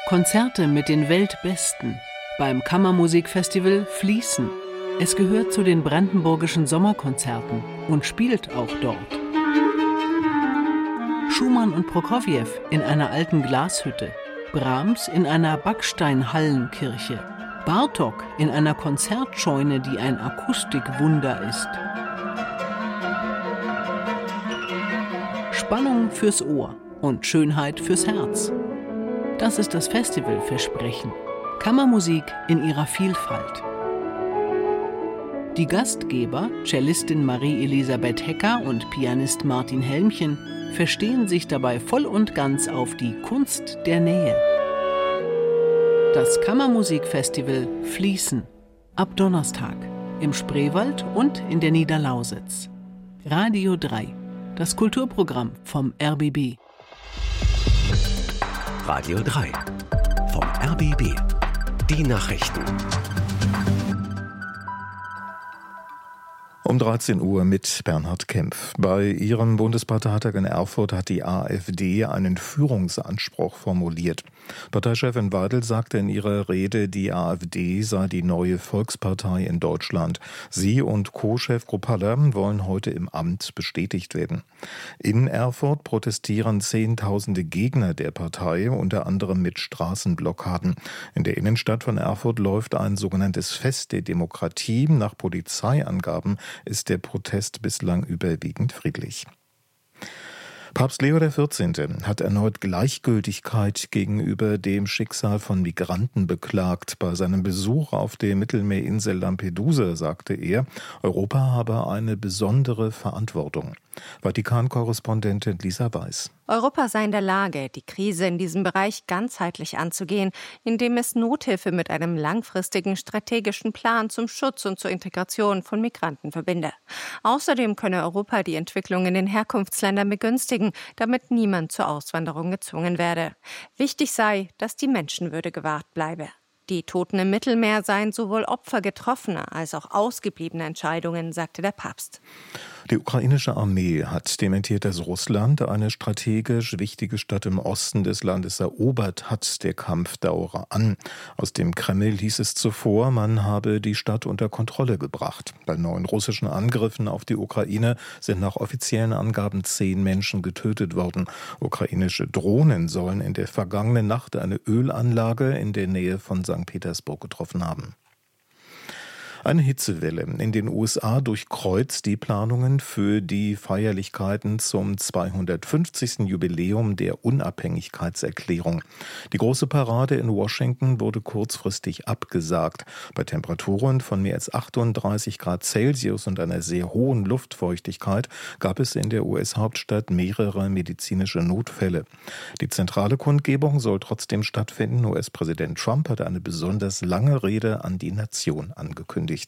Konzerte mit den Weltbesten beim Kammermusikfestival Fließen. Es gehört zu den brandenburgischen Sommerkonzerten und spielt auch dort. Schumann und Prokofjew in einer alten Glashütte, Brahms in einer Backsteinhallenkirche, Bartók in einer Konzertscheune, die ein Akustikwunder ist. Spannung fürs Ohr und Schönheit fürs Herz. Das ist das Festivalversprechen. Kammermusik in ihrer Vielfalt. Die Gastgeber, Cellistin Marie-Elisabeth Hecker und Pianist Martin Helmchen, verstehen sich dabei voll und ganz auf die Kunst der Nähe. Das Kammermusikfestival Fließen. Ab Donnerstag. Im Spreewald und in der Niederlausitz. Radio 3. Das Kulturprogramm vom RBB. Radio 3 vom RBB. Die Nachrichten. Um 13 Uhr mit Bernhard Kempf. Bei ihrem Bundesparteitag in Erfurt hat die AfD einen Führungsanspruch formuliert. Parteichefin Weidel sagte in ihrer Rede, die AfD sei die neue Volkspartei in Deutschland. Sie und Co-Chef Kruppalla wollen heute im Amt bestätigt werden. In Erfurt protestieren Zehntausende Gegner der Partei, unter anderem mit Straßenblockaden. In der Innenstadt von Erfurt läuft ein sogenanntes Fest der Demokratie. Nach Polizeiangaben ist der Protest bislang überwiegend friedlich. Papst Leo XIV. Hat erneut Gleichgültigkeit gegenüber dem Schicksal von Migranten beklagt. Bei seinem Besuch auf der Mittelmeerinsel Lampedusa sagte er, Europa habe eine besondere Verantwortung. Vatikan-Korrespondentin Lisa Weiß. Europa sei in der Lage, die Krise in diesem Bereich ganzheitlich anzugehen, indem es Nothilfe mit einem langfristigen strategischen Plan zum Schutz und zur Integration von Migranten verbinde. Außerdem könne Europa die Entwicklung in den Herkunftsländern begünstigen, damit niemand zur Auswanderung gezwungen werde. Wichtig sei, dass die Menschenwürde gewahrt bleibe. Die Toten im Mittelmeer seien sowohl Opfer getroffener als auch ausgebliebener Entscheidungen, sagte der Papst. Die ukrainische Armee hat dementiert, dass Russland eine strategisch wichtige Stadt im Osten des Landes erobert hat. Der Kampf dauere an. Aus dem Kreml hieß es zuvor, man habe die Stadt unter Kontrolle gebracht. Bei neuen russischen Angriffen auf die Ukraine sind nach offiziellen Angaben 10 Menschen getötet worden. Ukrainische Drohnen sollen in der vergangenen Nacht eine Ölanlage in der Nähe von St. Petersburg getroffen haben. Eine Hitzewelle in den USA durchkreuzt die Planungen für die Feierlichkeiten zum 250. Jubiläum der Unabhängigkeitserklärung. Die große Parade in Washington wurde kurzfristig abgesagt. Bei Temperaturen von mehr als 38 Grad Celsius und einer sehr hohen Luftfeuchtigkeit gab es in der US-Hauptstadt mehrere medizinische Notfälle. Die zentrale Kundgebung soll trotzdem stattfinden. US-Präsident Trump hat eine besonders lange Rede an die Nation angekündigt.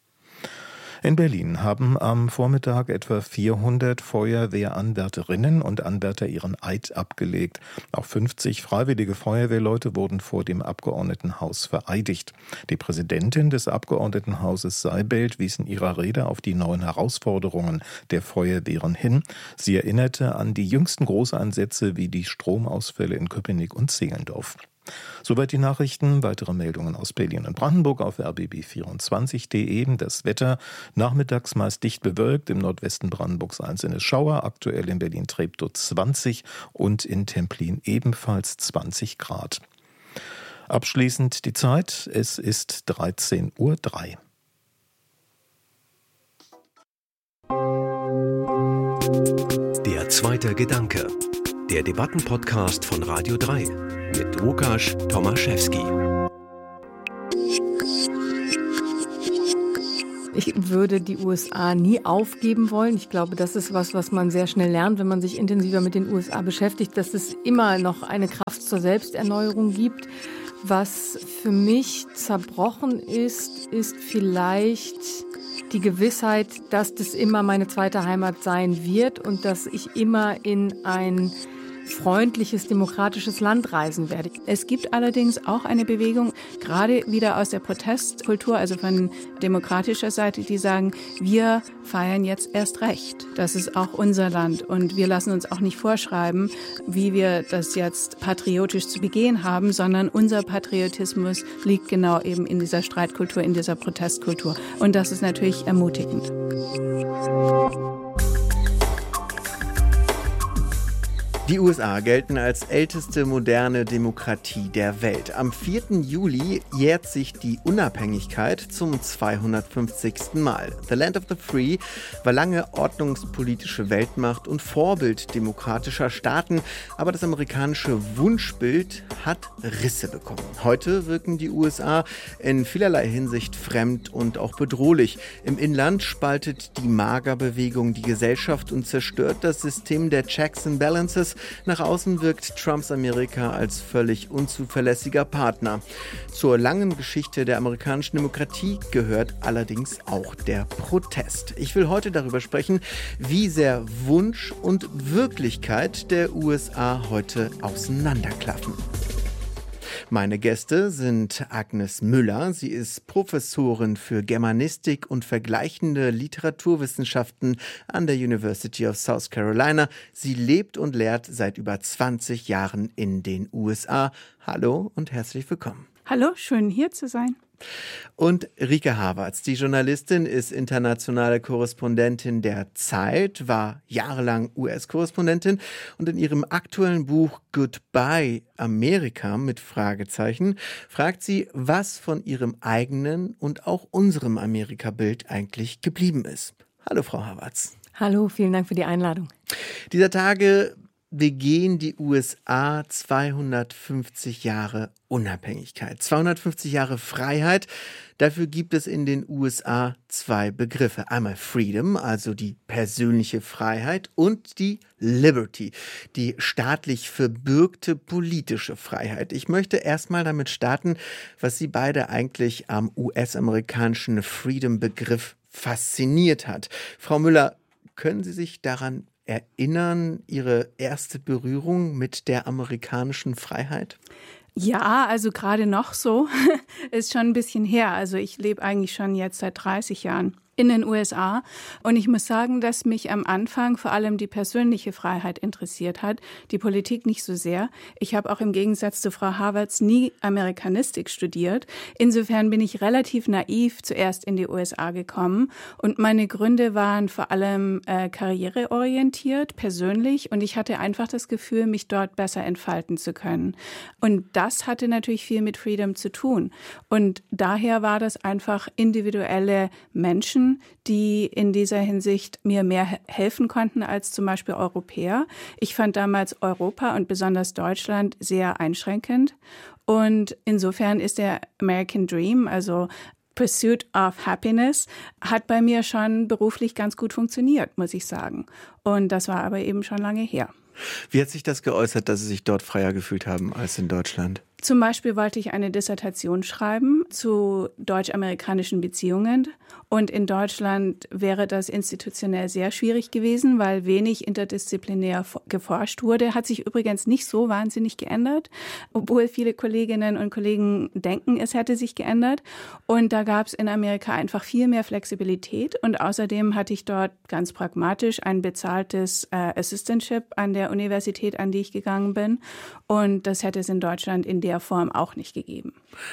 In Berlin haben am Vormittag etwa 400 Feuerwehranwärterinnen und Anwärter ihren Eid abgelegt. Auch 50 freiwillige Feuerwehrleute wurden vor dem Abgeordnetenhaus vereidigt. Die Präsidentin des Abgeordnetenhauses Seibelt wies in ihrer Rede auf die neuen Herausforderungen der Feuerwehren hin. Sie erinnerte an die jüngsten Großeinsätze wie die Stromausfälle in Köpenick und Zehlendorf. Soweit die Nachrichten. Weitere Meldungen aus Berlin und Brandenburg auf rbb24.de. Das Wetter nachmittags meist dicht bewölkt, im Nordwesten Brandenburgs einzelne Schauer. Aktuell in Berlin-Treptow 20 und in Templin ebenfalls 20 Grad. Abschließend die Zeit. Es ist 13:03 Uhr. Der zweite Gedanke. Der Debattenpodcast von Radio 3 mit Łukasz Tomaszewski. Ich würde die USA nie aufgeben wollen. Ich glaube, das ist was man sehr schnell lernt, wenn man sich intensiver mit den USA beschäftigt, dass es immer noch eine Kraft zur Selbsterneuerung gibt. Was für mich zerbrochen ist, ist vielleicht die Gewissheit, dass das immer meine zweite Heimat sein wird und dass ich immer in ein freundliches, demokratisches Land reisen werde. Es gibt allerdings auch eine Bewegung, gerade wieder aus der Protestkultur, also von demokratischer Seite, die sagen, wir feiern jetzt erst recht. Das ist auch unser Land und wir lassen uns auch nicht vorschreiben, wie wir das jetzt patriotisch zu begehen haben, sondern unser Patriotismus liegt genau eben in dieser Streitkultur, in dieser Protestkultur. Und das ist natürlich ermutigend. Die USA gelten als älteste moderne Demokratie der Welt. Am 4. Juli jährt sich die Unabhängigkeit zum 250. Mal. The Land of the Free war lange ordnungspolitische Weltmacht und Vorbild demokratischer Staaten, aber das amerikanische Wunschbild hat Risse bekommen. Heute wirken die USA in vielerlei Hinsicht fremd und auch bedrohlich. Im Inland spaltet die MAGA-Bewegung die Gesellschaft und zerstört das System der Checks and Balances. Nach außen wirkt Trumps Amerika als völlig unzuverlässiger Partner. Zur langen Geschichte der amerikanischen Demokratie gehört allerdings auch der Protest. Ich will heute darüber sprechen, wie sehr Wunsch und Wirklichkeit der USA heute auseinanderklaffen. Meine Gäste sind Agnes Müller. Sie ist Professorin für Germanistik und vergleichende Literaturwissenschaften an der University of South Carolina. Sie lebt und lehrt seit über 20 Jahren in den USA. Hallo und herzlich willkommen. Hallo, schön hier zu sein. Und Rike Havertz, die Journalistin, ist internationale Korrespondentin der Zeit, war jahrelang US-Korrespondentin und in ihrem aktuellen Buch Goodbye Amerika mit Fragezeichen fragt sie, was von ihrem eigenen und auch unserem Amerika-Bild eigentlich geblieben ist. Hallo Frau Havertz. Hallo, vielen Dank für die Einladung. Dieser Tage begehen die USA 250 Jahre Unabhängigkeit, 250 Jahre Freiheit. Dafür gibt es in den USA zwei Begriffe. Einmal Freedom, also die persönliche Freiheit, und die Liberty, die staatlich verbürgte politische Freiheit. Ich möchte erstmal damit starten, was Sie beide eigentlich am US-amerikanischen Freedom-Begriff fasziniert hat. Frau Müller, können Sie sich daran erinnern, Ihre erste Berührung mit der amerikanischen Freiheit? Ja, also gerade noch so, ist schon ein bisschen her. Also ich lebe eigentlich schon jetzt seit 30 Jahren in den USA. Und ich muss sagen, dass mich am Anfang vor allem die persönliche Freiheit interessiert hat, die Politik nicht so sehr. Ich habe auch im Gegensatz zu Frau Havertz nie Amerikanistik studiert. Insofern bin ich relativ naiv zuerst in die USA gekommen. Und meine Gründe waren vor allem karriereorientiert, persönlich. Und ich hatte einfach das Gefühl, mich dort besser entfalten zu können. Und das hatte natürlich viel mit Freedom zu tun. Und daher war das einfach individuelle Menschen, die in dieser Hinsicht mir mehr helfen konnten als zum Beispiel Europäer. Ich fand damals Europa und besonders Deutschland sehr einschränkend. Und insofern ist der American Dream, also Pursuit of Happiness, hat bei mir schon beruflich ganz gut funktioniert, muss ich sagen. Und das war aber eben schon lange her. Wie hat sich das geäußert, dass Sie sich dort freier gefühlt haben als in Deutschland? Zum Beispiel wollte ich eine Dissertation schreiben zu deutsch-amerikanischen Beziehungen. Und in Deutschland wäre das institutionell sehr schwierig gewesen, weil wenig interdisziplinär geforscht wurde. Hat sich übrigens nicht so wahnsinnig geändert, obwohl viele Kolleginnen und Kollegen denken, es hätte sich geändert. Und da gab es in Amerika einfach viel mehr Flexibilität. Und außerdem hatte ich dort ganz pragmatisch ein bezahltes Assistantship an der Universität, an die ich gegangen bin. Und das hätte es in Deutschland in der Form auch nicht gegeben.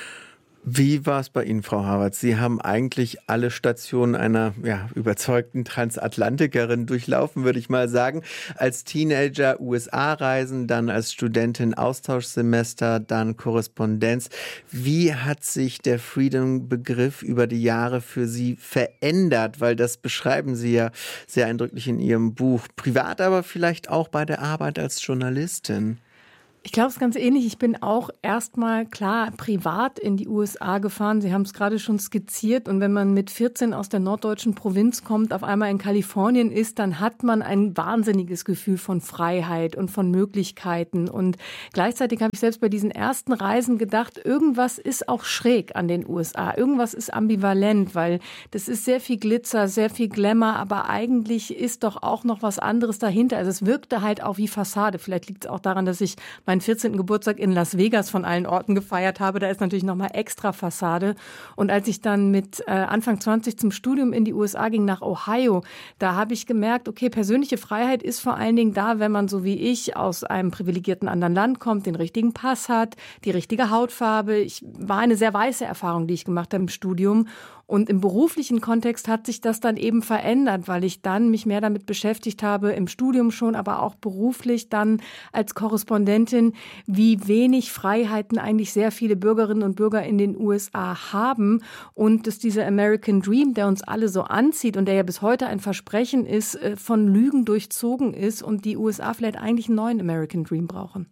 Wie war es bei Ihnen, Frau Havertz? Sie haben eigentlich alle Stationen einer überzeugten Transatlantikerin durchlaufen, würde ich mal sagen. Als Teenager USA-Reisen, dann als Studentin Austauschsemester, dann Korrespondenz. Wie hat sich der Freedom-Begriff über die Jahre für Sie verändert? Weil das beschreiben Sie ja sehr eindrücklich in Ihrem Buch. Privat, aber vielleicht auch bei der Arbeit als Journalistin. Ich glaube, es ist ganz ähnlich. Ich bin auch erstmal, klar, privat in die USA gefahren. Sie haben es gerade schon skizziert. Und wenn man mit 14 aus der norddeutschen Provinz kommt, auf einmal in Kalifornien ist, dann hat man ein wahnsinniges Gefühl von Freiheit und von Möglichkeiten. Und gleichzeitig habe ich selbst bei diesen ersten Reisen gedacht, irgendwas ist auch schräg an den USA. Irgendwas ist ambivalent, weil das ist sehr viel Glitzer, sehr viel Glamour, aber eigentlich ist doch auch noch was anderes dahinter. Also es wirkte halt auch wie Fassade. Vielleicht liegt es auch daran, dass ich meinen 14. Geburtstag in Las Vegas von allen Orten gefeiert habe. Da ist natürlich nochmal extra Fassade. Und als ich dann mit Anfang 20 zum Studium in die USA ging, nach Ohio, da habe ich gemerkt, okay, persönliche Freiheit ist vor allen Dingen da, wenn man so wie ich aus einem privilegierten anderen Land kommt, den richtigen Pass hat, die richtige Hautfarbe. Ich war eine sehr weiße Erfahrung, die ich gemacht habe im Studium. Und im beruflichen Kontext hat sich das dann eben verändert, weil ich dann mich mehr damit beschäftigt habe, im Studium schon, aber auch beruflich dann als Korrespondentin, wie wenig Freiheiten eigentlich sehr viele Bürgerinnen und Bürger in den USA haben und dass dieser American Dream, der uns alle so anzieht und der ja bis heute ein Versprechen ist, von Lügen durchzogen ist und die USA vielleicht eigentlich einen neuen American Dream brauchen.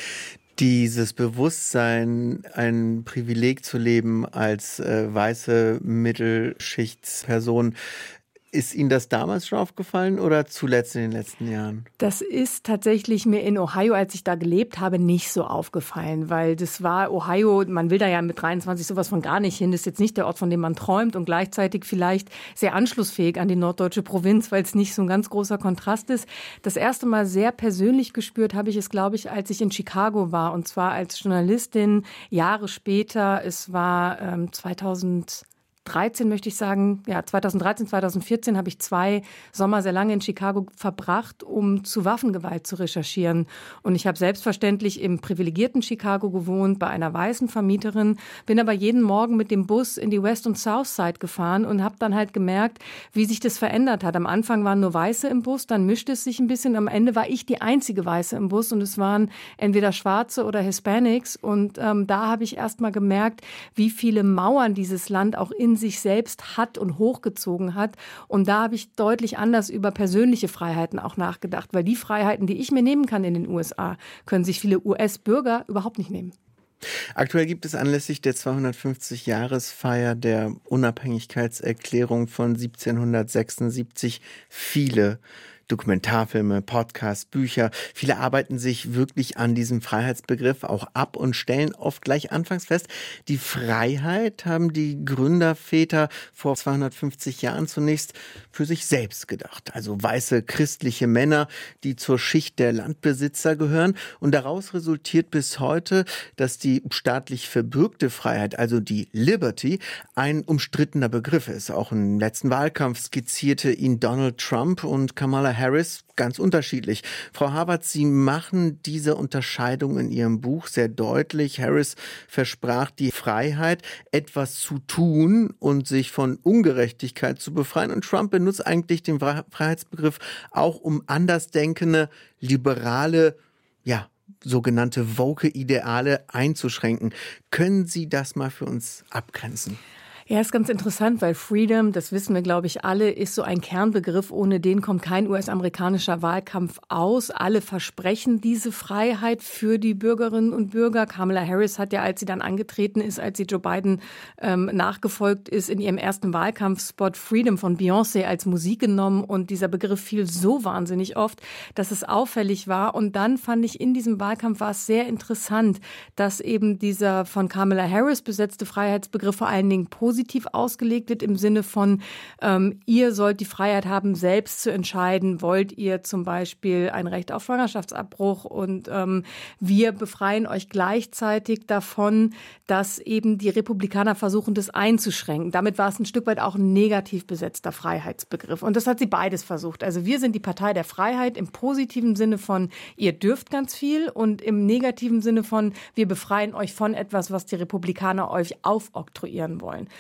Dieses Bewusstsein, ein Privileg zu leben als weiße Mittelschichtsperson, ist Ihnen das damals schon aufgefallen oder zuletzt in den letzten Jahren? Das ist tatsächlich mir in Ohio, als ich da gelebt habe, nicht so aufgefallen, weil das war Ohio, man will da ja mit 23 sowas von gar nicht hin. Das ist jetzt nicht der Ort, von dem man träumt und gleichzeitig vielleicht sehr anschlussfähig an die norddeutsche Provinz, weil es nicht so ein ganz großer Kontrast ist. Das erste Mal sehr persönlich gespürt habe ich es, glaube ich, als ich in Chicago war und zwar als Journalistin Jahre später. Es war 2013 möchte ich sagen, ja 2013, 2014 habe ich 2 Sommer sehr lange in Chicago verbracht, um zu Waffengewalt zu recherchieren. Und ich habe selbstverständlich im privilegierten Chicago gewohnt, bei einer weißen Vermieterin, bin aber jeden Morgen mit dem Bus in die West- und Southside gefahren und habe dann halt gemerkt, wie sich das verändert hat. Am Anfang waren nur Weiße im Bus, dann mischte es sich ein bisschen. Am Ende war ich die einzige Weiße im Bus und es waren entweder Schwarze oder Hispanics. Und da habe ich erst mal gemerkt, wie viele Mauern dieses Land auch in sich selbst hat und hochgezogen hat. Und da habe ich deutlich anders über persönliche Freiheiten auch nachgedacht, weil die Freiheiten, die ich mir nehmen kann in den USA, können sich viele US-Bürger überhaupt nicht nehmen. Aktuell gibt es anlässlich der 250-Jahresfeier der Unabhängigkeitserklärung von 1776 viele Dokumentarfilme, Podcasts, Bücher. Viele arbeiten sich wirklich an diesem Freiheitsbegriff auch ab und stellen oft gleich anfangs fest, die Freiheit haben die Gründerväter vor 250 Jahren zunächst für sich selbst gedacht. Also weiße christliche Männer, die zur Schicht der Landbesitzer gehören. Und daraus resultiert bis heute, dass die staatlich verbürgte Freiheit, also die Liberty, ein umstrittener Begriff ist. Auch im letzten Wahlkampf skizzierte ihn Donald Trump und Kamala Harris ganz unterschiedlich. Frau Havertz, Sie machen diese Unterscheidung in Ihrem Buch sehr deutlich. Harris versprach die Freiheit, etwas zu tun und sich von Ungerechtigkeit zu befreien. Und Trump benutzt eigentlich den Freiheitsbegriff auch, um andersdenkende, liberale, sogenannte woke Ideale einzuschränken. Können Sie das mal für uns abgrenzen? Ja, ist ganz interessant, weil Freedom, das wissen wir, glaube ich, alle, ist so ein Kernbegriff. Ohne den kommt kein US-amerikanischer Wahlkampf aus. Alle versprechen diese Freiheit für die Bürgerinnen und Bürger. Kamala Harris hat ja, als sie dann angetreten ist, als sie Joe Biden nachgefolgt ist, in ihrem ersten Wahlkampfspot Freedom von Beyoncé als Musik genommen. Und dieser Begriff fiel so wahnsinnig oft, dass es auffällig war. Und dann fand ich, in diesem Wahlkampf war es sehr interessant, dass eben dieser von Kamala Harris besetzte Freiheitsbegriff vor allen Dingen positiv ausgelegt wird im Sinne von, ihr sollt die Freiheit haben, selbst zu entscheiden, wollt ihr zum Beispiel ein Recht auf Schwangerschaftsabbruch und wir befreien euch gleichzeitig davon, dass eben die Republikaner versuchen, das einzuschränken. Damit war es ein Stück weit auch ein negativ besetzter Freiheitsbegriff. Und das hat sie beides versucht. Also wir sind die Partei der Freiheit im positiven Sinne von, ihr dürft ganz viel und im negativen Sinne von, wir befreien euch von etwas, was die Republikaner euch aufoktroyieren wollen.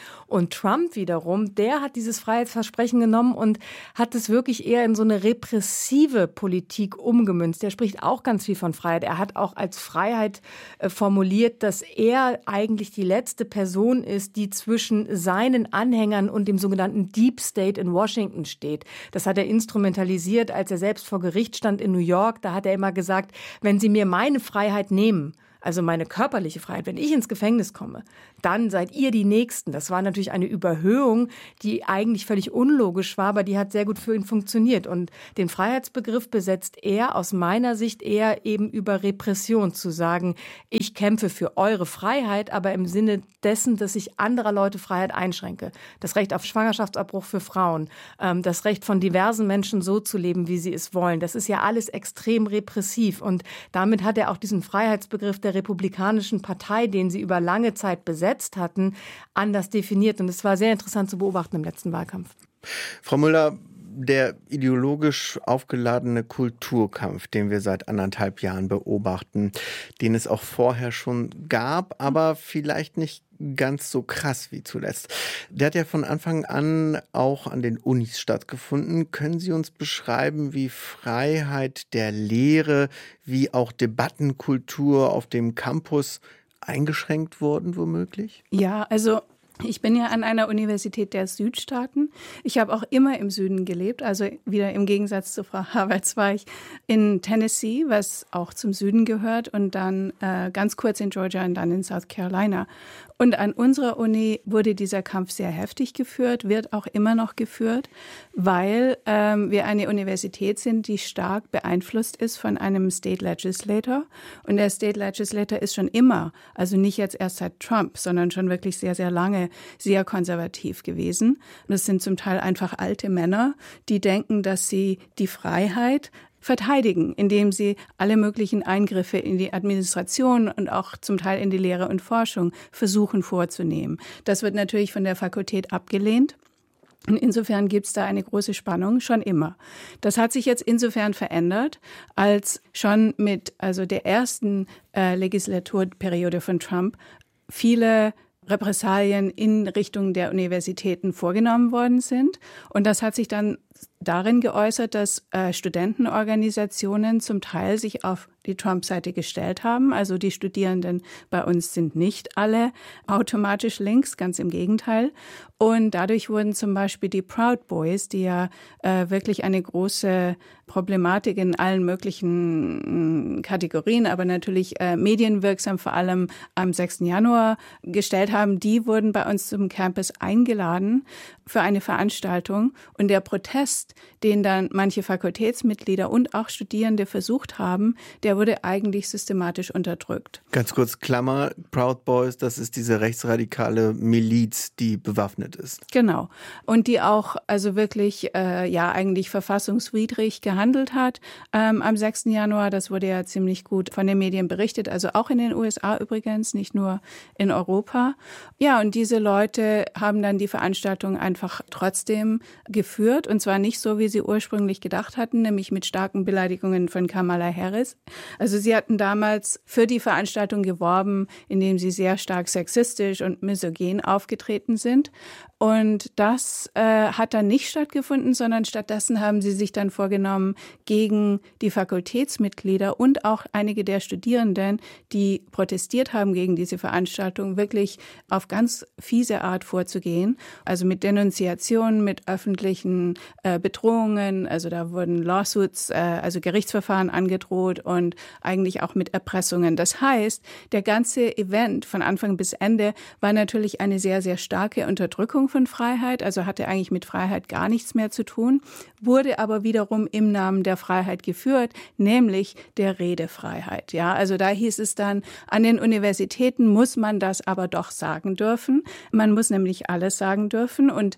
Und Trump wiederum, der hat dieses Freiheitsversprechen genommen und hat es wirklich eher in so eine repressive Politik umgemünzt. Der spricht auch ganz viel von Freiheit. Er hat auch als Freiheit formuliert, dass er eigentlich die letzte Person ist, die zwischen seinen Anhängern und dem sogenannten Deep State in Washington steht. Das hat er instrumentalisiert, als er selbst vor Gericht stand in New York. Da hat er immer gesagt, wenn Sie mir meine Freiheit nehmen, also meine körperliche Freiheit, wenn ich ins Gefängnis komme, dann seid ihr die Nächsten. Das war natürlich eine Überhöhung, die eigentlich völlig unlogisch war, aber die hat sehr gut für ihn funktioniert. Und den Freiheitsbegriff besetzt er aus meiner Sicht eher eben über Repression, zu sagen, ich kämpfe für eure Freiheit, aber im Sinne dessen, dass ich anderer Leute Freiheit einschränke. Das Recht auf Schwangerschaftsabbruch für Frauen, das Recht von diversen Menschen so zu leben, wie sie es wollen. Das ist ja alles extrem repressiv. Und damit hat er auch diesen Freiheitsbegriff der Republikanischen Partei, den sie über lange Zeit besetzt hatten, anders definiert. Und es war sehr interessant zu beobachten im letzten Wahlkampf. Frau Müller, der ideologisch aufgeladene Kulturkampf, den wir seit 1,5 Jahren beobachten, den es auch vorher schon gab, aber vielleicht nicht ganz so krass wie zuletzt. Der hat ja von Anfang an auch an den Unis stattgefunden. Können Sie uns beschreiben, wie Freiheit der Lehre, wie auch Debattenkultur auf dem Campus eingeschränkt wurden, womöglich? Ja, also ich bin ja an einer Universität der Südstaaten. Ich habe auch immer im Süden gelebt, also wieder im Gegensatz zu Frau Havertz war ich in Tennessee, was auch zum Süden gehört, und dann ganz kurz in Georgia und dann in South Carolina. Und an unserer Uni wurde dieser Kampf sehr heftig geführt, wird auch immer noch geführt, weil wir eine Universität sind, die stark beeinflusst ist von einem State Legislator. Und der State Legislator ist schon immer, also nicht jetzt erst seit Trump, sondern schon wirklich sehr, sehr lange sehr konservativ gewesen. Und das sind zum Teil einfach alte Männer, die denken, dass sie die Freiheit verteidigen, indem sie alle möglichen Eingriffe in die Administration und auch zum Teil in die Lehre und Forschung versuchen vorzunehmen. Das wird natürlich von der Fakultät abgelehnt. Und insofern gibt es da eine große Spannung, schon immer. Das hat sich jetzt insofern verändert, als schon mit der ersten Legislaturperiode von Trump viele Repressalien in Richtung der Universitäten vorgenommen worden sind. Und das hat sich dann darin geäußert, dass Studentenorganisationen zum Teil sich auf die Trump-Seite gestellt haben. Also die Studierenden bei uns sind nicht alle automatisch links, ganz im Gegenteil. Und dadurch wurden zum Beispiel die Proud Boys, die ja wirklich eine große Problematik in allen möglichen Kategorien, aber natürlich medienwirksam vor allem am 6. Januar gestellt haben, die wurden bei uns zum Campus eingeladen für eine Veranstaltung. Und der Protest, den dann manche Fakultätsmitglieder und auch Studierende versucht haben, der wurde eigentlich systematisch unterdrückt. Ganz kurz, Klammer, Proud Boys, das ist diese rechtsradikale Miliz, die bewaffnet ist. Genau. Und die auch wirklich eigentlich verfassungswidrig gehandelt hat am 6. Januar. Das wurde ja ziemlich gut von den Medien berichtet, also auch in den USA übrigens, nicht nur in Europa. Ja, und diese Leute haben dann die Veranstaltung einfach trotzdem geführt, und zwar nicht so, wie sie ursprünglich gedacht hatten, nämlich mit starken Beleidigungen von Kamala Harris. Also sie hatten damals für die Veranstaltung geworben, indem sie sehr stark sexistisch und misogyn aufgetreten sind. Und das hat dann nicht stattgefunden, sondern stattdessen haben sie sich dann vorgenommen, gegen die Fakultätsmitglieder und auch einige der Studierenden, die protestiert haben gegen diese Veranstaltung, wirklich auf ganz fiese Art vorzugehen. Also mit Denunziationen, mit öffentlichen Bedrohungen. Also da wurden Lawsuits, also Gerichtsverfahren angedroht und eigentlich auch mit Erpressungen. Das heißt, der ganze Event von Anfang bis Ende war natürlich eine sehr, sehr starke Unterdrückung von Freiheit, also hatte eigentlich mit Freiheit gar nichts mehr zu tun, wurde aber wiederum im Namen der Freiheit geführt, nämlich der Redefreiheit. Ja, also da hieß es dann, an den Universitäten muss man das aber doch sagen dürfen. Man muss nämlich alles sagen dürfen, und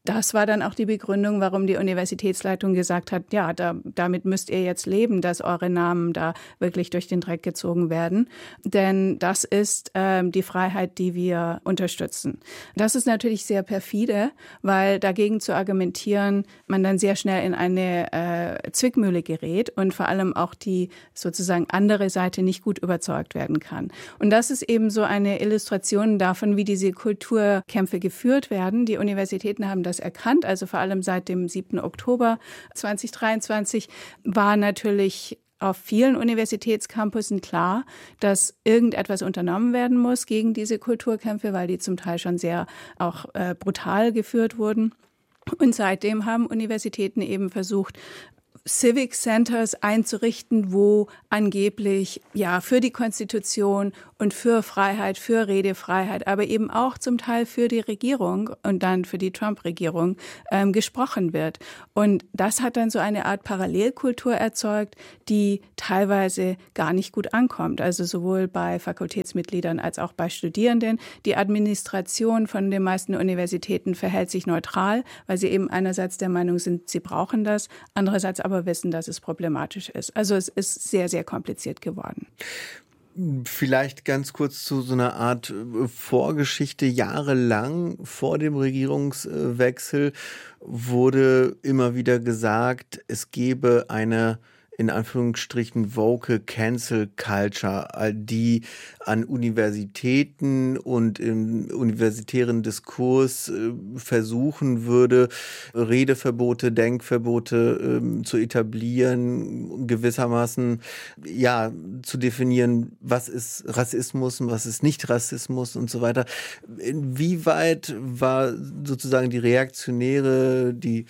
das war dann auch die Begründung, warum die Universitätsleitung gesagt hat, ja, damit müsst ihr jetzt leben, dass eure Namen da wirklich durch den Dreck gezogen werden. Denn das ist die Freiheit, die wir unterstützen. Das ist natürlich sehr perfide, weil dagegen zu argumentieren, man dann sehr schnell in eine Zwickmühle gerät und vor allem auch die sozusagen andere Seite nicht gut überzeugt werden kann. Und das ist eben so eine Illustration davon, wie diese Kulturkämpfe geführt werden. Die Universitäten haben das erkannt, also vor allem seit dem 7. Oktober 2023 war natürlich auf vielen Universitätscampussen klar, dass irgendetwas unternommen werden muss gegen diese Kulturkämpfe, weil die zum Teil schon sehr auch brutal geführt wurden. Und seitdem haben Universitäten eben versucht, Civic Centers einzurichten, wo angeblich ja für die Konstitution und für Freiheit, für Redefreiheit, aber eben auch zum Teil für die Regierung und dann für die Trump-Regierung gesprochen wird. Und das hat dann so eine Art Parallelkultur erzeugt, die teilweise gar nicht gut ankommt. Also sowohl bei Fakultätsmitgliedern als auch bei Studierenden. Die Administration von den meisten Universitäten verhält sich neutral, weil sie eben einerseits der Meinung sind, sie brauchen das, andererseits aber wissen, dass es problematisch ist. Also es ist sehr, sehr kompliziert geworden. Vielleicht ganz kurz zu so einer Art Vorgeschichte. Jahrelang vor dem Regierungswechsel wurde immer wieder gesagt, es gebe eine in Anführungsstrichen woke Cancel Culture, die an Universitäten und im universitären Diskurs versuchen würde, Redeverbote, Denkverbote zu etablieren, gewissermaßen ja zu definieren, was ist Rassismus und was ist nicht Rassismus und so weiter. Inwieweit war sozusagen die reaktionäre, die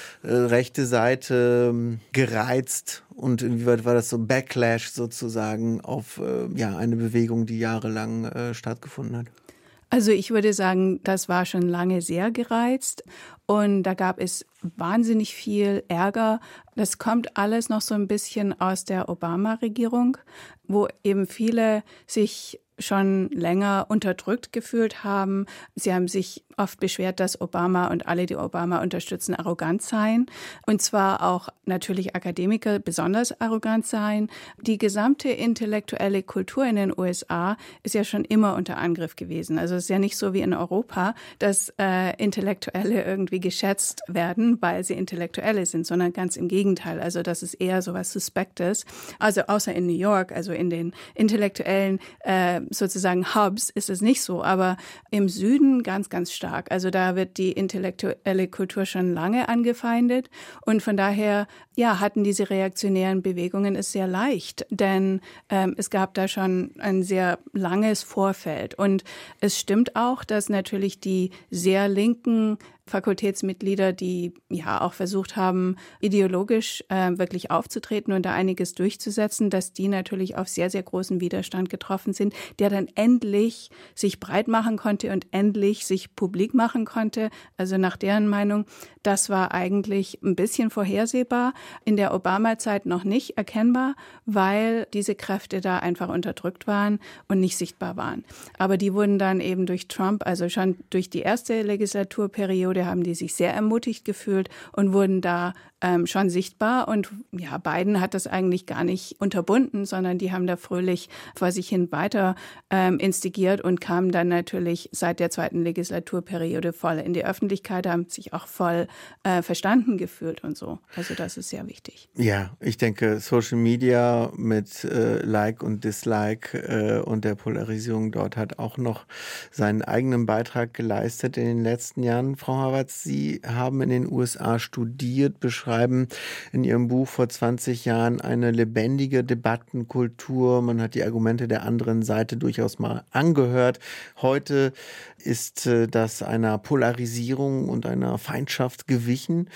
rechte Seite gereizt und inwieweit war das so Backlash sozusagen auf eine Bewegung, die jahrelang stattgefunden hat? Also ich würde sagen, das war schon lange sehr gereizt und da gab es wahnsinnig viel Ärger. Das kommt alles noch so ein bisschen aus der Obama-Regierung, wo eben viele sich schon länger unterdrückt gefühlt haben. Sie haben sich oft beschwert, dass Obama und alle, die Obama unterstützen, arrogant seien. Und zwar auch natürlich Akademiker besonders arrogant seien. Die gesamte intellektuelle Kultur in den USA ist ja schon immer unter Angriff gewesen. Also es ist ja nicht so wie in Europa, dass Intellektuelle irgendwie geschätzt werden, weil sie Intellektuelle sind, sondern ganz im Gegenteil. Also das ist eher so was Suspektes. Also außer in New York, also in den intellektuellen sozusagen Hubs ist es nicht so, aber im Süden ganz, ganz stark. Also da wird die intellektuelle Kultur schon lange angefeindet und von daher hatten diese reaktionären Bewegungen es sehr leicht, denn es gab da schon ein sehr langes Vorfeld und es stimmt auch, dass natürlich die sehr linken Fakultätsmitglieder, die ja auch versucht haben, ideologisch wirklich aufzutreten und da einiges durchzusetzen, dass die natürlich auf sehr, sehr großen Widerstand getroffen sind, der dann endlich sich breit machen konnte und endlich sich publik machen konnte. Also nach deren Meinung, das war eigentlich ein bisschen vorhersehbar, in der Obama-Zeit noch nicht erkennbar, weil diese Kräfte da einfach unterdrückt waren und nicht sichtbar waren. Aber die wurden dann eben durch Trump, also schon durch die erste Legislaturperiode, haben die sich sehr ermutigt gefühlt und wurden da schon sichtbar. Und ja, Biden hat das eigentlich gar nicht unterbunden, sondern die haben da fröhlich vor sich hin weiter instigiert und kamen dann natürlich seit der zweiten Legislaturperiode voll in die Öffentlichkeit, haben sich auch voll verstanden gefühlt und so. Also das ist sehr wichtig. Ja, ich denke, Social Media mit Like und Dislike und der Polarisierung dort hat auch noch seinen eigenen Beitrag geleistet in den letzten Jahren. Frau Havertz, Sie haben in den USA studiert, beschreiben in Ihrem Buch vor 20 Jahren eine lebendige Debattenkultur. Man hat die Argumente der anderen Seite durchaus mal angehört. Heute ist das einer Polarisierung und einer Feindschaft gewichen.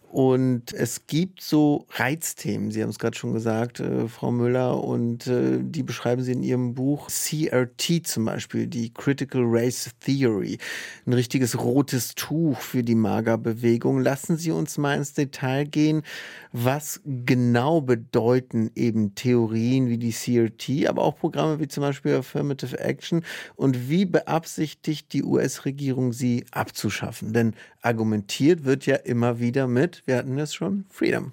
Und es gibt so Reizthemen, Sie haben es gerade schon gesagt, Frau Müller, und die beschreiben Sie in Ihrem Buch. CRT zum Beispiel, die Critical Race Theory, ein richtiges rotes Tuch für die MAGA-Bewegung. Lassen Sie uns mal ins Detail gehen. Was genau bedeuten eben Theorien wie die CRT, aber auch Programme wie zum Beispiel Affirmative Action, und wie beabsichtigt die US-Regierung, sie abzuschaffen? Denn argumentiert wird ja immer wieder mit, wir hatten es schon, Freedom.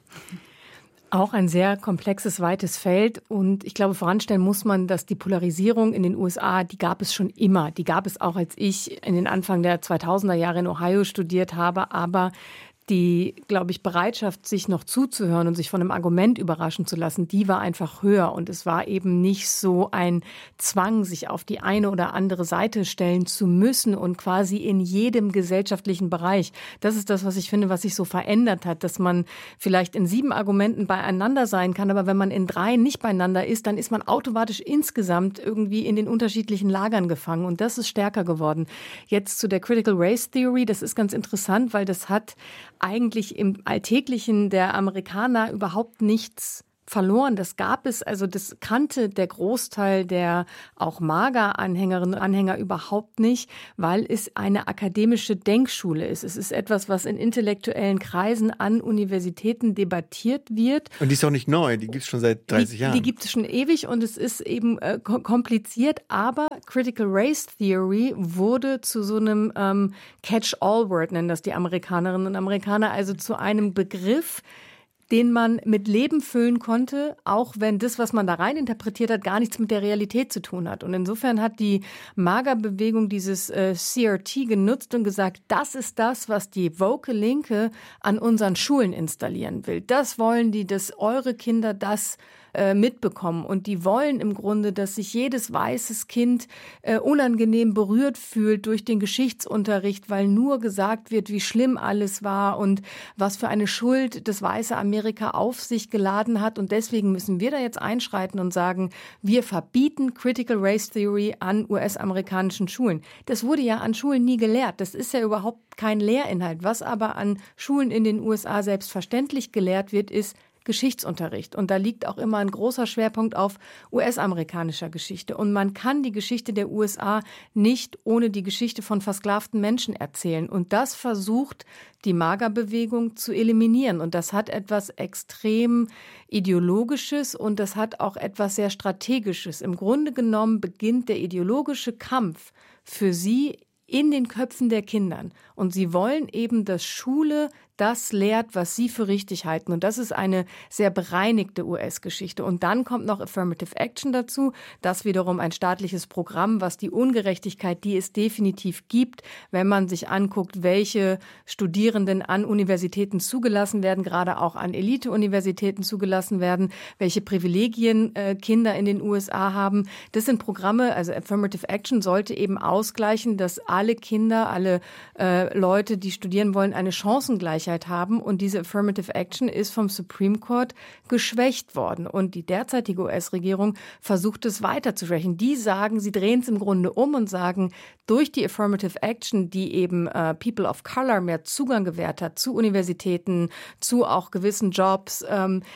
Auch ein sehr komplexes, weites Feld. Und ich glaube, voranstellen muss man, dass die Polarisierung in den USA, die gab es schon immer. Die gab es auch, als ich in den Anfang der 2000er Jahre in Ohio studiert habe. Aber die, glaube ich, Bereitschaft, sich noch zuzuhören und sich von einem Argument überraschen zu lassen, die war einfach höher. Und es war eben nicht so ein Zwang, sich auf die eine oder andere Seite stellen zu müssen und quasi in jedem gesellschaftlichen Bereich. Das ist das, was ich finde, was sich so verändert hat, dass man vielleicht in 7 Argumenten beieinander sein kann, aber wenn man in 3 nicht beieinander ist, dann ist man automatisch insgesamt irgendwie in den unterschiedlichen Lagern gefangen. Und das ist stärker geworden. Jetzt zu der Critical Race Theory, das ist ganz interessant, weil das hat eigentlich im Alltäglichen der Amerikaner überhaupt nichts verloren. Das gab es, also das kannte der Großteil der auch MAGA-Anhängerinnen und Anhänger überhaupt nicht, weil es eine akademische Denkschule ist. Es ist etwas, was in intellektuellen Kreisen an Universitäten debattiert wird. Und die ist auch nicht neu, die gibt es schon seit 30 Jahren. Die gibt es schon ewig und es ist eben kompliziert, aber Critical Race Theory wurde zu so einem Catch-all-Word, nennen das die Amerikanerinnen und Amerikaner, also zu einem Begriff, den man mit Leben füllen konnte, auch wenn das, was man da rein interpretiert hat, gar nichts mit der Realität zu tun hat. Und insofern hat die MAGA-Bewegung dieses CRT genutzt und gesagt, das ist das, was die woke Linke an unseren Schulen installieren will. Das wollen die, dass eure Kinder das mitbekommen. Und die wollen im Grunde, dass sich jedes weißes Kind unangenehm berührt fühlt durch den Geschichtsunterricht, weil nur gesagt wird, wie schlimm alles war und was für eine Schuld das weiße Amerika auf sich geladen hat. Und deswegen müssen wir da jetzt einschreiten und sagen, wir verbieten Critical Race Theory an US-amerikanischen Schulen. Das wurde ja an Schulen nie gelehrt. Das ist ja überhaupt kein Lehrinhalt. Was aber an Schulen in den USA selbstverständlich gelehrt wird, ist Geschichtsunterricht. Und da liegt auch immer ein großer Schwerpunkt auf US-amerikanischer Geschichte. Und man kann die Geschichte der USA nicht ohne die Geschichte von versklavten Menschen erzählen. Und das versucht die MAGA-Bewegung zu eliminieren. Und das hat etwas extrem Ideologisches und das hat auch etwas sehr Strategisches. Im Grunde genommen beginnt der ideologische Kampf für sie in den Köpfen der Kindern. Und sie wollen eben, dass Schule das lehrt, was sie für richtig halten. Und das ist eine sehr bereinigte US-Geschichte. Und dann kommt noch Affirmative Action dazu. Das wiederum ein staatliches Programm, was die Ungerechtigkeit, die es definitiv gibt, wenn man sich anguckt, welche Studierenden an Universitäten zugelassen werden, gerade auch an Elite-Universitäten zugelassen werden, welche Privilegien Kinder in den USA haben. Das sind Programme, also Affirmative Action sollte eben ausgleichen, dass alle Kinder, alle Leute, die studieren wollen, eine Chancengleichheit haben. Und diese Affirmative Action ist vom Supreme Court geschwächt worden. Und die derzeitige US-Regierung versucht es weiter zu schwächen. Die sagen, sie drehen es im Grunde um und sagen, durch die Affirmative Action, die eben People of Color mehr Zugang gewährt hat zu Universitäten, zu auch gewissen Jobs,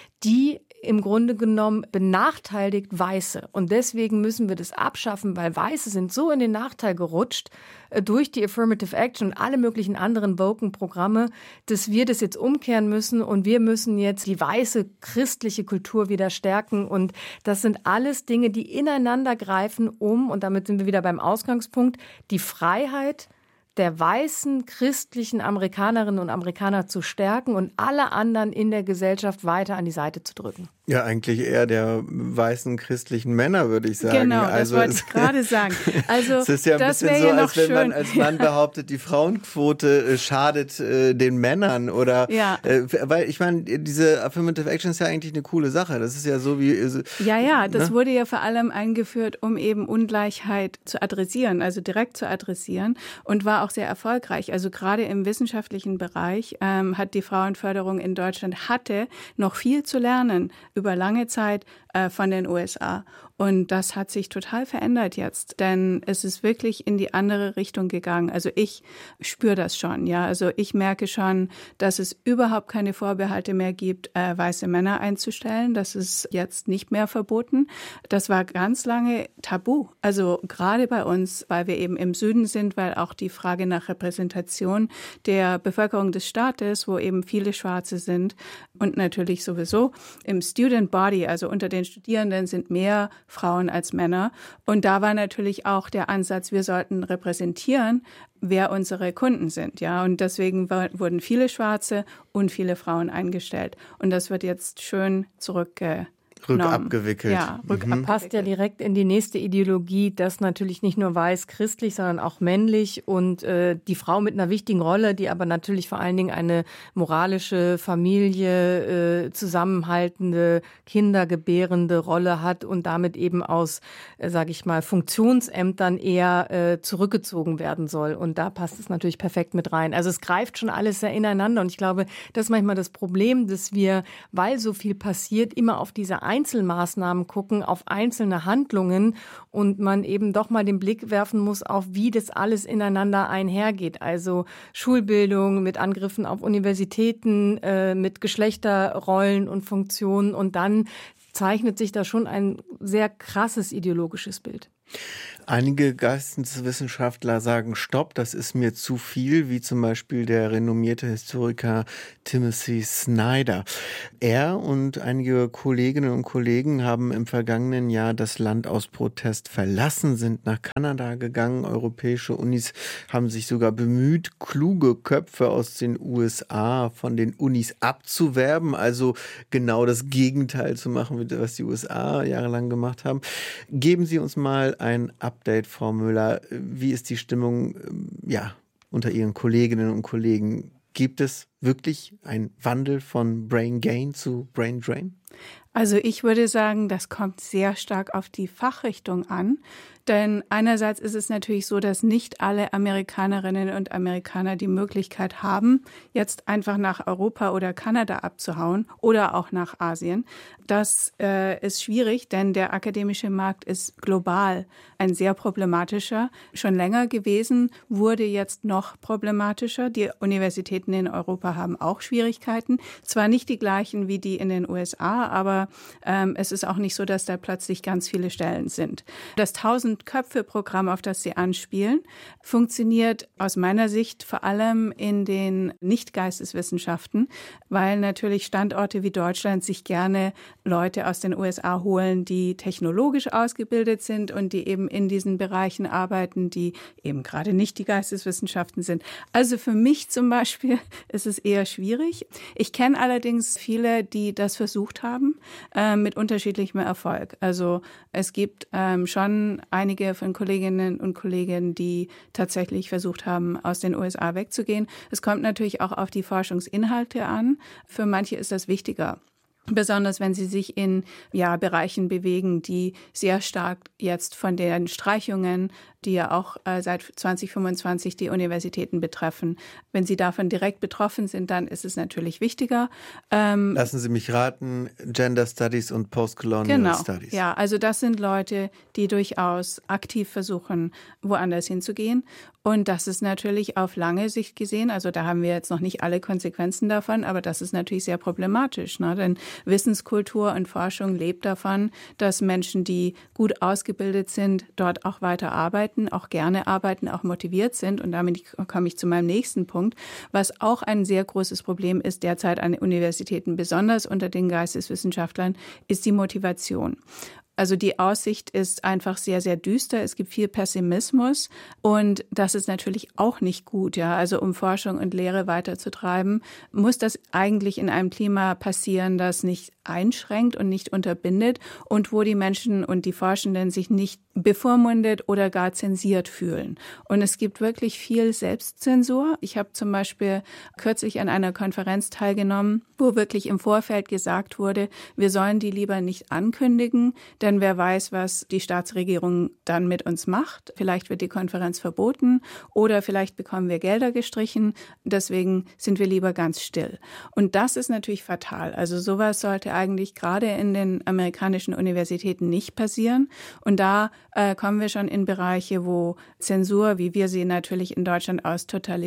die im Grunde genommen benachteiligt Weiße. Und deswegen müssen wir das abschaffen, weil Weiße sind so in den Nachteil gerutscht durch die Affirmative Action und alle möglichen anderen woken Programme, dass wir das jetzt umkehren müssen und wir müssen jetzt die weiße christliche Kultur wieder stärken. Und das sind alles Dinge, die ineinander greifen, und damit sind wir wieder beim Ausgangspunkt, die Freiheit der weißen christlichen Amerikanerinnen und Amerikaner zu stärken und alle anderen in der Gesellschaft weiter an die Seite zu drücken. Ja, eigentlich eher der weißen christlichen Männer, würde ich sagen. Genau, das wollte ich gerade sagen. Also, es ist ja ein das bisschen so, ja als wenn schön. man als Mann behauptet, die Frauenquote schadet den Männern. Oder weil ich meine, diese Affirmative Action ist ja eigentlich eine coole Sache. Das ist ja so wie... das wurde ja vor allem eingeführt, um eben Ungleichheit zu adressieren, also direkt zu adressieren, und war auch sehr erfolgreich. Also gerade im wissenschaftlichen Bereich hat die Frauenförderung in Deutschland hatte noch viel zu lernen über lange Zeit von den USA. Und das hat sich total verändert jetzt, denn es ist wirklich in die andere Richtung gegangen. Also ich spüre das schon, ja. Also ich merke schon, dass es überhaupt keine Vorbehalte mehr gibt, weiße Männer einzustellen. Das ist jetzt nicht mehr verboten. Das war ganz lange tabu. Also gerade bei uns, weil wir eben im Süden sind, weil auch die Frage nach Repräsentation der Bevölkerung des Staates, wo eben viele Schwarze sind und natürlich sowieso im Student Body, also unter den Studierenden sind mehr Frauen als Männer. Und da war natürlich auch der Ansatz, wir sollten repräsentieren, wer unsere Kunden sind, ja. Und deswegen wurden viele Schwarze und viele Frauen eingestellt. Und das wird jetzt schön rückabgewickelt. Ja, Passt ja direkt in die nächste Ideologie, dass natürlich nicht nur weiß-christlich, sondern auch männlich und die Frau mit einer wichtigen Rolle, die aber natürlich vor allen Dingen eine moralische, Familie, zusammenhaltende, kindergebärende Rolle hat und damit eben aus, sage ich mal, Funktionsämtern eher zurückgezogen werden soll. Und da passt es natürlich perfekt mit rein. Also es greift schon alles sehr ineinander und ich glaube, das ist manchmal das Problem, dass wir, weil so viel passiert, immer auf diese Einzelmaßnahmen gucken, auf einzelne Handlungen und man eben doch mal den Blick werfen muss auf, wie das alles ineinander einhergeht. Also Schulbildung mit Angriffen auf Universitäten, mit Geschlechterrollen und Funktionen und dann zeichnet sich da schon ein sehr krasses ideologisches Bild. Einige Geisteswissenschaftler sagen, stopp, das ist mir zu viel, wie zum Beispiel der renommierte Historiker Timothy Snyder. Er und einige Kolleginnen und Kollegen haben im vergangenen Jahr das Land aus Protest verlassen, sind nach Kanada gegangen. Europäische Unis haben sich sogar bemüht, kluge Köpfe aus den USA von den Unis abzuwerben, also genau das Gegenteil zu machen, was die USA jahrelang gemacht haben. Geben Sie uns mal ein Update, Frau Müller. Wie ist die Stimmung unter Ihren Kolleginnen und Kollegen? Gibt es wirklich einen Wandel von Brain Gain zu Brain Drain? Also ich würde sagen, das kommt sehr stark auf die Fachrichtung an. Denn einerseits ist es natürlich so, dass nicht alle Amerikanerinnen und Amerikaner die Möglichkeit haben, jetzt einfach nach Europa oder Kanada abzuhauen oder auch nach Asien. Das ist schwierig, denn der akademische Markt ist global ein sehr problematischer, schon länger gewesen, wurde jetzt noch problematischer. Die Universitäten in Europa haben auch Schwierigkeiten. Zwar nicht die gleichen wie die in den USA, aber es ist auch nicht so, dass da plötzlich ganz viele Stellen sind. Das 1000-Köpfe-Programm, auf das Sie anspielen, funktioniert aus meiner Sicht vor allem in den Nicht-Geisteswissenschaften, weil natürlich Standorte wie Deutschland sich gerne Leute aus den USA holen, die technologisch ausgebildet sind und die eben in diesen Bereichen arbeiten, die eben gerade nicht die Geisteswissenschaften sind. Also für mich zum Beispiel ist es eher schwierig. Ich kenne allerdings viele, die das versucht haben, mit unterschiedlichem Erfolg. Also es gibt schon einige von Kolleginnen und Kollegen, die tatsächlich versucht haben, aus den USA wegzugehen. Es kommt natürlich auch auf die Forschungsinhalte an. Für manche ist das wichtiger. Besonders wenn sie sich in Bereichen bewegen, die sehr stark jetzt von den Streichungen, die ja auch seit 2025 die Universitäten betreffen. Wenn sie davon direkt betroffen sind, dann ist es natürlich wichtiger. Lassen Sie mich raten, Gender Studies und Postcolonial Studies. Ja, also das sind Leute, die durchaus aktiv versuchen, woanders hinzugehen. Und das ist natürlich auf lange Sicht gesehen, also da haben wir jetzt noch nicht alle Konsequenzen davon, aber das ist natürlich sehr problematisch, ne? Denn Wissenskultur und Forschung lebt davon, dass Menschen, die gut ausgebildet sind, dort auch weiter arbeiten, auch gerne arbeiten, auch motiviert sind. Und damit komme ich zu meinem nächsten Punkt, was auch ein sehr großes Problem ist derzeit an Universitäten, besonders unter den Geisteswissenschaftlern, ist die Motivation. Also die Aussicht ist einfach sehr, sehr düster. Es gibt viel Pessimismus und das ist natürlich auch nicht gut. Ja, also um Forschung und Lehre weiterzutreiben, muss das eigentlich in einem Klima passieren, das nicht einschränkt und nicht unterbindet und wo die Menschen und die Forschenden sich nicht bevormundet oder gar zensiert fühlen. Und es gibt wirklich viel Selbstzensur. Ich habe zum Beispiel kürzlich an einer Konferenz teilgenommen, wo wirklich im Vorfeld gesagt wurde, wir sollen die lieber nicht ankündigen, denn wer weiß, was die Staatsregierung dann mit uns macht. Vielleicht wird die Konferenz verboten oder vielleicht bekommen wir Gelder gestrichen. Deswegen sind wir lieber ganz still. Und das ist natürlich fatal. Also sowas sollte eigentlich gerade in den amerikanischen Universitäten nicht passieren. Und da kommen wir schon in Bereiche, wo Zensur, wie wir sie natürlich in Deutschland aus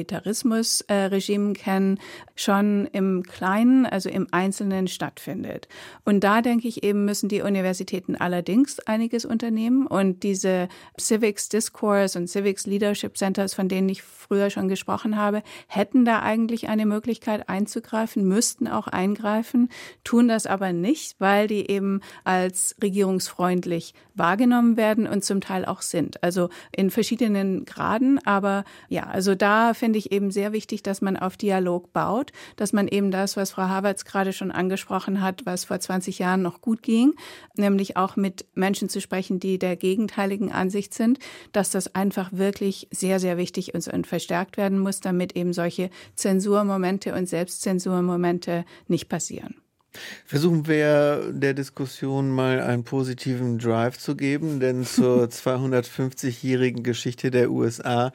Totalitarismusregimen kennen, schon im Kleinen, also im Einzelnen stattfindet. Und da denke ich eben, müssen die Universitäten allerdings einiges unternehmen. Und diese Civics Discourse und Civics Leadership Centers, von denen ich früher schon gesprochen habe, hätten da eigentlich eine Möglichkeit einzugreifen, müssten auch eingreifen, tun das aber nicht, weil die eben als regierungsfreundlich wahrgenommen werden und zum Teil auch sind. Also in verschiedenen Graden, aber ja, also da finde ich eben sehr wichtig, dass man auf Dialog baut, dass man eben das, was Frau Havertz gerade schon angesprochen hat, was vor 20 Jahren noch gut ging, nämlich auch mit Menschen zu sprechen, die der gegenteiligen Ansicht sind, dass das einfach wirklich sehr, sehr wichtig ist und verstärkt werden muss, damit eben solche Zensurmomente und Selbstzensurmomente nicht passieren. Versuchen wir der Diskussion mal einen positiven Drive zu geben, denn zur 250-jährigen Geschichte der USA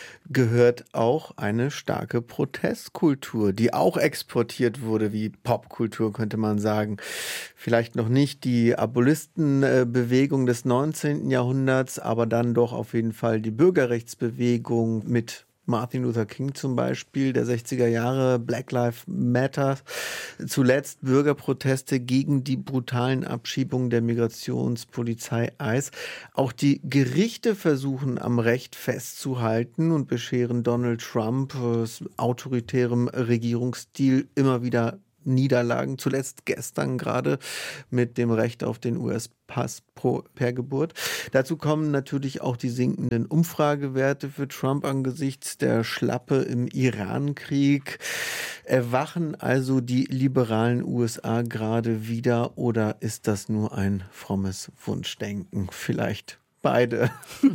gehört auch eine starke Protestkultur, die auch exportiert wurde, wie Popkultur könnte man sagen. Vielleicht noch nicht die Abolistenbewegung des 19. Jahrhunderts, aber dann doch auf jeden Fall die Bürgerrechtsbewegung mit Martin Luther King zum Beispiel, der 60er Jahre, Black Lives Matter, zuletzt Bürgerproteste gegen die brutalen Abschiebungen der Migrationspolizei ICE. Auch die Gerichte versuchen am Recht festzuhalten und bescheren Donald Trump autoritärem Regierungsstil immer wieder Niederlagen, zuletzt gestern gerade mit dem Recht auf den US-Pass per Geburt. Dazu kommen natürlich auch die sinkenden Umfragewerte für Trump angesichts der Schlappe im Iran-Krieg. Erwachen also die liberalen USA gerade wieder oder ist das nur ein frommes Wunschdenken? Vielleicht beide.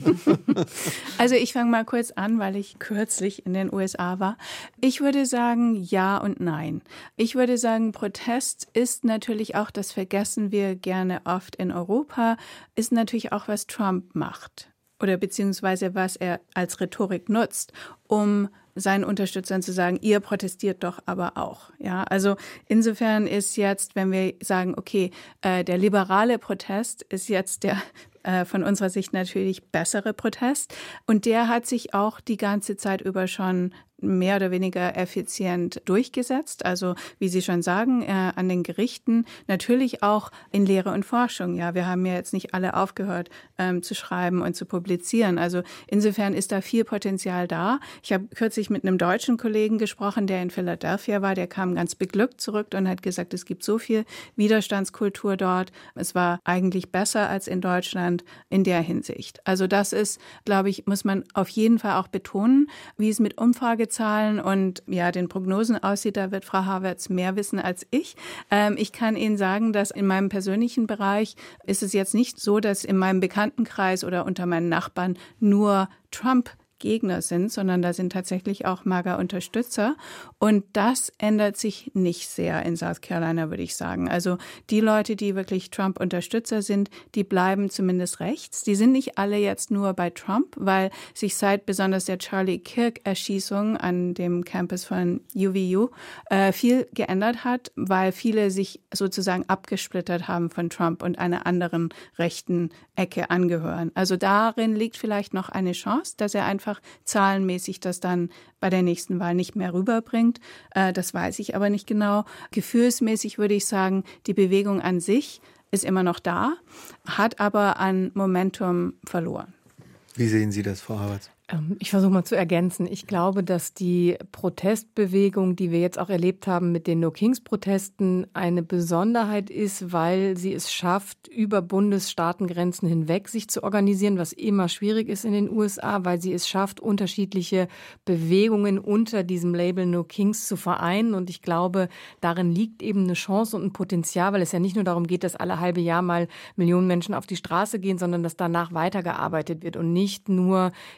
Also ich fange mal kurz an, weil ich kürzlich in den USA war. Ich würde sagen, ja und nein. Ich würde sagen, Protest ist natürlich auch, das vergessen wir gerne oft in Europa, ist natürlich auch, was Trump macht oder beziehungsweise was er als Rhetorik nutzt, um seinen Unterstützern zu sagen, ihr protestiert doch aber auch. Ja, also insofern ist jetzt, wenn wir sagen, okay, der liberale Protest ist jetzt der von unserer Sicht natürlich bessere Protest. Und der hat sich auch die ganze Zeit über schon mehr oder weniger effizient durchgesetzt. Also wie Sie schon sagen, an den Gerichten, natürlich auch in Lehre und Forschung. Ja, wir haben ja jetzt nicht alle aufgehört zu schreiben und zu publizieren. Also insofern ist da viel Potenzial da. Ich habe kürzlich mit einem deutschen Kollegen gesprochen, der in Philadelphia war. Der kam ganz beglückt zurück und hat gesagt, es gibt so viel Widerstandskultur dort. Es war eigentlich besser als in Deutschland in der Hinsicht. Also das ist, glaube ich, muss man auf jeden Fall auch betonen, wie es mit Umfragezahlen und ja, den Prognosen aussieht. Da wird Frau Havertz mehr wissen als ich. Ich kann Ihnen sagen, dass in meinem persönlichen Bereich ist es jetzt nicht so, dass in meinem Bekanntenkreis oder unter meinen Nachbarn nur Trump-Gegner sind, sondern da sind tatsächlich auch MAGA-Unterstützer. Und das ändert sich nicht sehr in South Carolina, würde ich sagen. Also die Leute, die wirklich Trump-Unterstützer sind, die bleiben zumindest rechts. Die sind nicht alle jetzt nur bei Trump, weil sich seit besonders der Charlie Kirk-Erschießung an dem Campus von UVU viel geändert hat, weil viele sich sozusagen abgesplittert haben von Trump und einer anderen rechten Ecke angehören. Also darin liegt vielleicht noch eine Chance, dass er einfach zahlenmäßig das dann bei der nächsten Wahl nicht mehr rüberbringt. Das weiß ich aber nicht genau. Gefühlsmäßig würde ich sagen, die Bewegung an sich ist immer noch da, hat aber an Momentum verloren. Wie sehen Sie das, Frau Havertz? Ich versuche mal zu ergänzen. Ich glaube, dass die Protestbewegung, die wir jetzt auch erlebt haben mit den No-Kings-Protesten, eine Besonderheit ist, weil sie es schafft, über Bundesstaatengrenzen hinweg sich zu organisieren, was immer schwierig ist in den USA, weil sie es schafft, unterschiedliche Bewegungen unter diesem Label No-Kings zu vereinen. Und ich glaube, darin liegt eben eine Chance und ein Potenzial, weil es ja nicht nur darum geht, dass alle halbe Jahr mal Millionen Menschen auf die Straße gehen, sondern dass danach weitergearbeitet wird und nicht nur im Sinne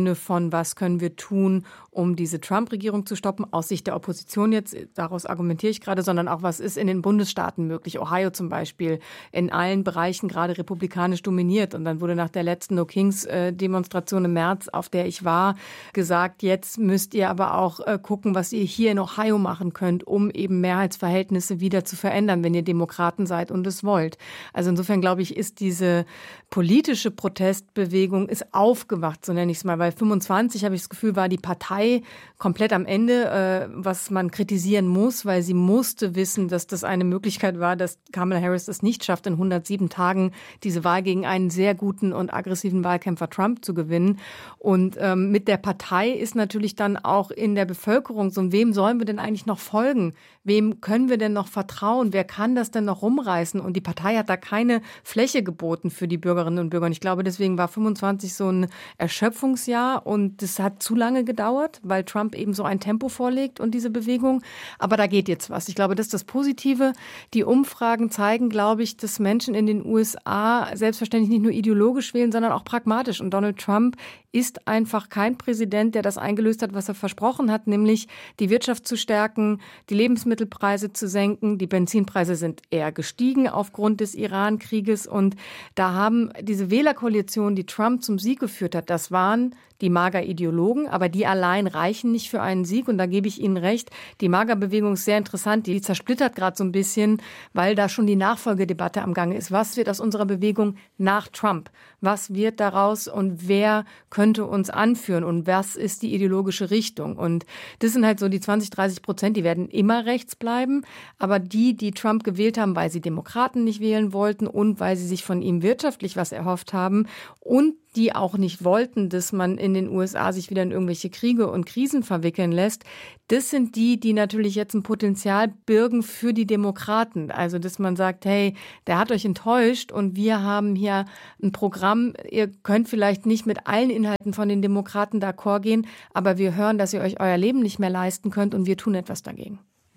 Sinne von, was können wir tun, um diese Trump-Regierung zu stoppen, aus Sicht der Opposition jetzt, daraus argumentiere ich gerade, sondern auch, was ist in den Bundesstaaten möglich. Ohio zum Beispiel, in allen Bereichen gerade republikanisch dominiert. Und dann wurde nach der letzten No Kings-Demonstration im März, auf der ich war, gesagt, jetzt müsst ihr aber auch gucken, was ihr hier in Ohio machen könnt, um eben Mehrheitsverhältnisse wieder zu verändern, wenn ihr Demokraten seid und es wollt. Also insofern, glaube ich, ist diese politische Protestbewegung ist aufgewacht, so nenne ich es mal. Bei 25, habe ich das Gefühl, war die Partei komplett am Ende, was man kritisieren muss, weil sie musste wissen, dass das eine Möglichkeit war, dass Kamala Harris es nicht schafft, in 107 Tagen diese Wahl gegen einen sehr guten und aggressiven Wahlkämpfer Trump zu gewinnen. Und mit der Partei ist natürlich dann auch in der Bevölkerung so, wem sollen wir denn eigentlich noch folgen? Wem können wir denn noch vertrauen? Wer kann das denn noch rumreißen? Und die Partei hat da keine Fläche geboten für die Bürgerinnen und Bürger. Und ich glaube, deswegen war 25 so ein Erschöpfungsjahr und das hat zu lange gedauert, weil Trump eben so ein Tempo vorlegt und diese Bewegung. Aber da geht jetzt was. Ich glaube, das ist das Positive. Die Umfragen zeigen, glaube ich, dass Menschen in den USA selbstverständlich nicht nur ideologisch wählen, sondern auch pragmatisch. Und Donald Trump ist einfach kein Präsident, der das eingelöst hat, was er versprochen hat, nämlich die Wirtschaft zu stärken, die Lebensmittelpreise zu senken. Die Benzinpreise sind eher gestiegen aufgrund des Iran-Krieges. Und da haben diese Wählerkoalition, die Trump zum Sieg geführt hat, das waren die MAGA-Ideologen, aber die allein reichen nicht für einen Sieg. Und da gebe ich Ihnen recht, die MAGA-Bewegung ist sehr interessant. Die zersplittert gerade so ein bisschen, weil da schon die Nachfolgedebatte am Gange ist. Was wird aus unserer Bewegung nach Trump? Was wird daraus und wer könnte uns anführen? Und was ist die ideologische Richtung? Und das sind halt so die 20-30%, die werden immer rechts bleiben. Aber die Trump gewählt haben, weil sie Demokraten nicht wählen wollten und weil sie sich von ihm wirtschaftlich was erhofft haben und die auch nicht wollten, dass man in den USA sich wieder in irgendwelche Kriege und Krisen verwickeln lässt. Das sind die natürlich jetzt ein Potenzial birgen für die Demokraten. Also, dass man sagt, hey, der hat euch enttäuscht und wir haben hier ein Programm. Ihr könnt vielleicht nicht mit allen Inhalten von den Demokraten d'accord gehen, aber wir hören, dass ihr euch euer Leben nicht mehr leisten könnt und wir tun etwas dagegen.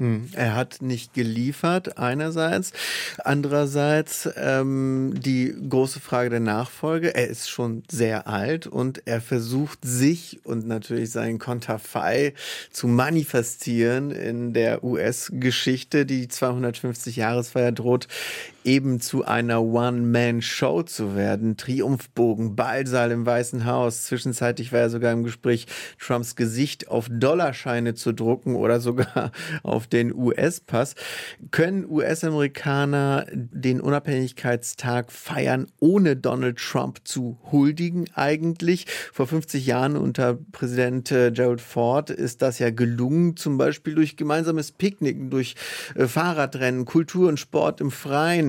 Er hat nicht geliefert, einerseits. Andererseits die große Frage der Nachfolge. Er ist schon sehr alt und er versucht sich und natürlich sein Konterfei zu manifestieren in der US-Geschichte. Die 250-Jahresfeier droht eben zu einer One-Man-Show zu werden. Triumphbogen, Ballsaal im Weißen Haus. Zwischenzeitlich war er sogar im Gespräch, Trumps Gesicht auf Dollarscheine zu drucken oder sogar auf den US-Pass. Können US-Amerikaner den Unabhängigkeitstag feiern, ohne Donald Trump zu huldigen eigentlich? Vor 50 Jahren unter Präsident Gerald Ford ist das ja gelungen, zum Beispiel durch gemeinsames Picknicken, durch Fahrradrennen, Kultur und Sport im Freien,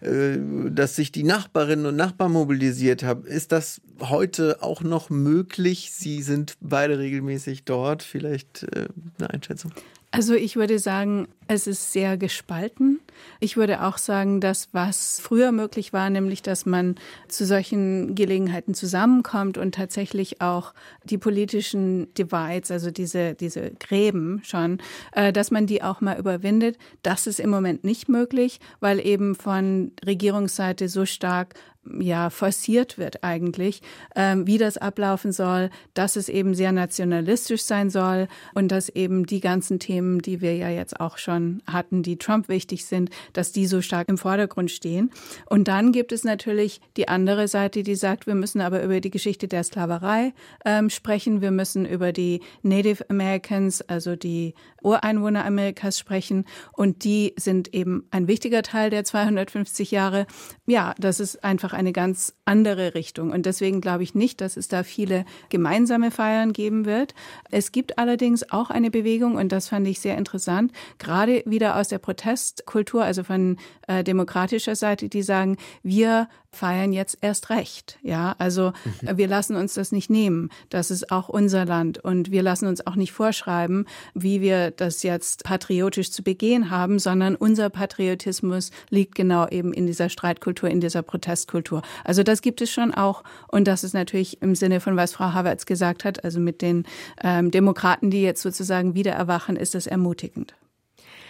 dass sich die Nachbarinnen und Nachbarn mobilisiert haben. Ist das heute auch noch möglich? Sie sind beide regelmäßig dort. Vielleicht eine Einschätzung? Also ich würde sagen, es ist sehr gespalten. Ich würde auch sagen, dass was früher möglich war, nämlich dass man zu solchen Gelegenheiten zusammenkommt und tatsächlich auch die politischen Divides, also diese Gräben schon, dass man die auch mal überwindet. Das ist im Moment nicht möglich, weil eben von Regierungsseite so stark forciert wird eigentlich, wie das ablaufen soll, dass es eben sehr nationalistisch sein soll und dass eben die ganzen Themen, die wir ja jetzt auch schon hatten, die Trump wichtig sind, dass die so stark im Vordergrund stehen. Und dann gibt es natürlich die andere Seite, die sagt, wir müssen aber über die Geschichte der Sklaverei sprechen, wir müssen über die Native Americans, also die Ureinwohner Amerikas sprechen und die sind eben ein wichtiger Teil der 250 Jahre. Ja, das ist einfach eine ganz andere Richtung. Und deswegen glaube ich nicht, dass es da viele gemeinsame Feiern geben wird. Es gibt allerdings auch eine Bewegung, und das fand ich sehr interessant, gerade wieder aus der Protestkultur, also von demokratischer Seite, die sagen, wir feiern jetzt erst recht. Ja, also wir lassen uns das nicht nehmen. Das ist auch unser Land. Und wir lassen uns auch nicht vorschreiben, wie wir das jetzt patriotisch zu begehen haben, sondern unser Patriotismus liegt genau eben in dieser Streitkultur, in dieser Protestkultur. Also das gibt es schon auch. Und das ist natürlich im Sinne von, was Frau Havertz gesagt hat, also mit den Demokraten, die jetzt sozusagen wieder erwachen, ist das ermutigend.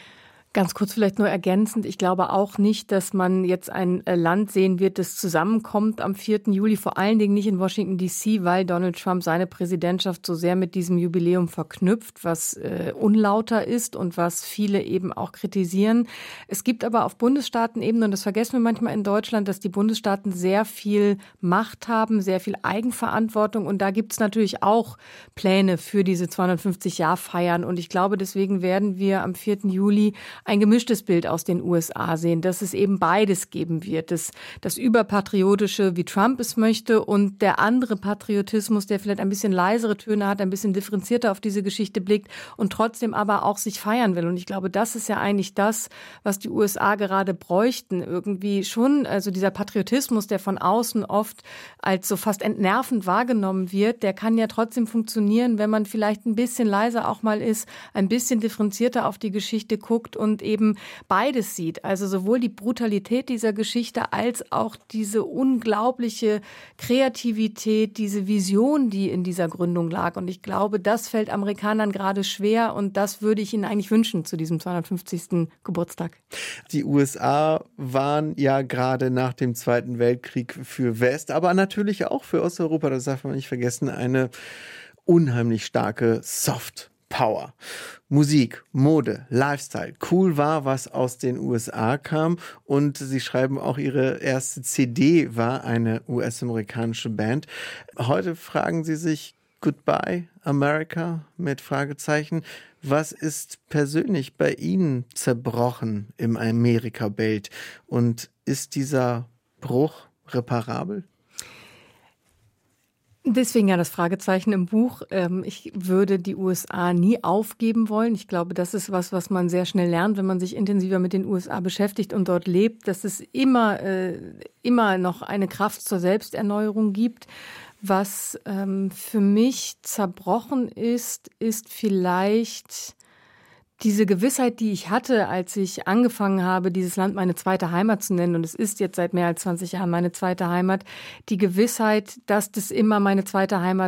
Ganz kurz vielleicht nur ergänzend. Ich glaube auch nicht, dass man jetzt ein Land sehen wird, das zusammenkommt am 4. Juli. Vor allen Dingen nicht in Washington D.C., weil Donald Trump seine Präsidentschaft so sehr mit diesem Jubiläum verknüpft, was unlauter ist und was viele eben auch kritisieren. Es gibt aber auf Bundesstaatenebene, und das vergessen wir manchmal in Deutschland, dass die Bundesstaaten sehr viel Macht haben, sehr viel Eigenverantwortung. Und da gibt es natürlich auch Pläne für diese 250-Jahr-Feiern. Und ich glaube, deswegen werden wir am 4. Juli ein gemischtes Bild aus den USA sehen, dass es eben beides geben wird. Das Überpatriotische, wie Trump es möchte, und der andere Patriotismus, der vielleicht ein bisschen leisere Töne hat, ein bisschen differenzierter auf diese Geschichte blickt und trotzdem aber auch sich feiern will. Und ich glaube, das ist ja eigentlich das, was die USA gerade bräuchten. Irgendwie schon, also dieser Patriotismus, der von außen oft als so fast entnervend wahrgenommen wird, der kann ja trotzdem funktionieren, wenn man vielleicht ein bisschen leiser auch mal ist, ein bisschen differenzierter auf die Geschichte guckt und eben beides sieht. Also sowohl die Brutalität dieser Geschichte als auch diese unglaubliche Kreativität, diese Vision, die in dieser Gründung lag. Und ich glaube, das fällt Amerikanern gerade schwer und das würde ich ihnen eigentlich wünschen zu diesem 250. Geburtstag. Die USA waren ja gerade nach dem Zweiten Weltkrieg für West, aber natürlich auch für Osteuropa, das darf man nicht vergessen, eine unheimlich starke Soft-Power. Musik, Mode, Lifestyle. Cool war, was aus den USA kam. Und sie schreiben auch, ihre erste CD war eine US-amerikanische Band. Heute fragen sie sich, Goodbye America mit Fragezeichen. Was ist persönlich bei Ihnen zerbrochen im Amerika-Bild? Und ist dieser Bruch reparabel? Deswegen ja das Fragezeichen im Buch. Ich würde die USA nie aufgeben wollen. Ich glaube, das ist was man sehr schnell lernt, wenn man sich intensiver mit den USA beschäftigt und dort lebt, dass es immer noch eine Kraft zur Selbsterneuerung gibt. Was für mich zerbrochen ist vielleicht diese Gewissheit, die ich hatte, als ich angefangen habe, dieses Land meine zweite Heimat zu nennen, und es ist jetzt seit mehr als 20 Jahren meine zweite Heimat, die Gewissheit, dass das immer meine zweite Heimat